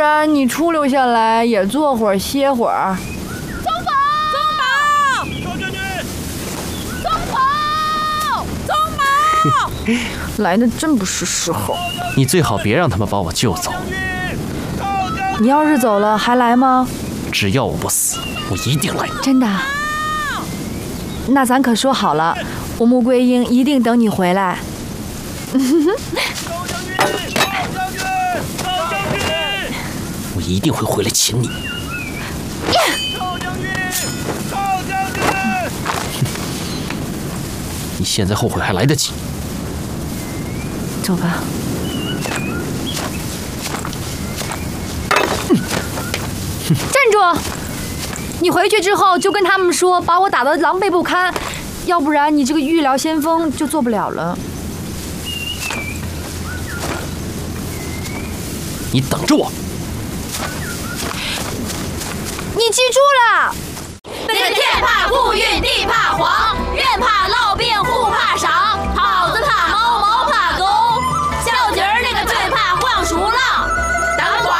然你出溜下来也坐会儿歇会儿。 宗保， 少将军， 宗保，宗保， 来的真不是时候。 你最好别让他们把我救走。 你要是走了还来吗？ 只要我不死，我一定来。 真的？那咱可说好了，我穆桂英一定等你回来。 我一定会回来请你。 少将军，少将军！ 你现在后悔还来得及。 走吧。站住！你回去之后就跟他们说，把我打得狼狈不堪，要不然你这个御疗先锋就做不了了。 你等着我！ 你记住了。 那个天怕不孕，地怕黄。